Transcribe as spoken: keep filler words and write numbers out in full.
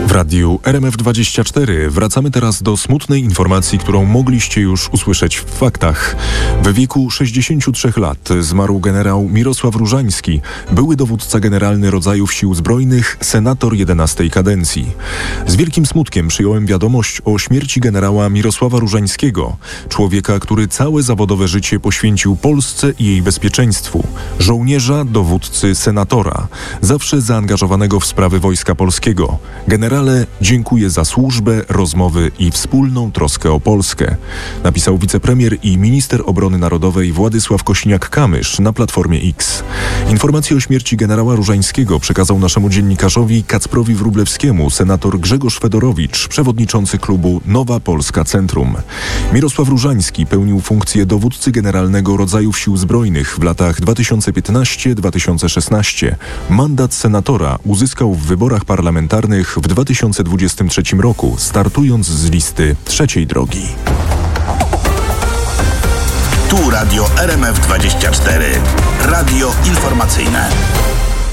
W radiu R M F dwadzieścia cztery wracamy teraz do smutnej informacji, którą mogliście już usłyszeć w faktach. W wieku sześćdziesięciu trzech lat zmarł generał Mirosław Różański, były dowódca generalny rodzajów sił zbrojnych, senator jedenastej kadencji. Z wielkim smutkiem przyjąłem wiadomość o śmierci generała Mirosława Różańskiego, człowieka, który całe zawodowe życie poświęcił Polsce i jej bezpieczeństwu. Żołnierza, dowódcy, senatora, zawsze zaangażowanego w sprawy Wojska Polskiego. Generale, dziękuję za służbę, rozmowy i wspólną troskę o Polskę, napisał wicepremier i minister obrony narodowej Władysław Kosiniak-Kamysz na Platformie X. Informację o śmierci generała Różańskiego przekazał naszemu dziennikarzowi Kacprowi Wróblewskiemu senator Grzegorz Fedorowicz, przewodniczący klubu Nowa Polska Centrum. Mirosław Różański pełnił funkcję dowódcy generalnego rodzajów sił zbrojnych w latach dwa tysiące piętnastym do dwa tysiące szesnastego. Mandat senatora uzyskał w wyborach parlamentarnych w dwa tysiące dwudziestym trzecim roku, startując z listy Trzeciej Drogi. Tu Radio R M F dwadzieścia cztery. Radio informacyjne.